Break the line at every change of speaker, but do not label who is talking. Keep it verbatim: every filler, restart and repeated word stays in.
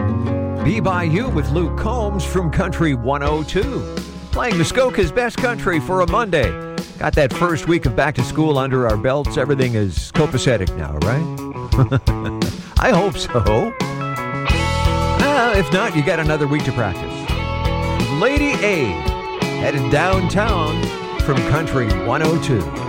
Be By You with Luke Combs from Country one oh two. Playing Muskoka's Best Country for a Monday. Got that first week of back to school under our belts. Everything is copacetic now, right? I hope so. Uh, if not, you got another week to practice. Lady A headed downtown from Country one oh two.